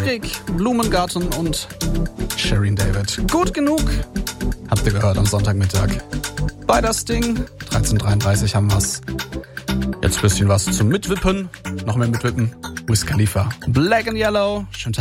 Schräg, Blumengarten und Shirin David. Gut genug, habt ihr gehört am Sonntagmittag. Bei das Ding, 13:33 haben wir's. Jetzt ein bisschen was zum Mitwippen, noch mehr mitwippen. Wiz Khalifa, Black and Yellow, schönen Tag.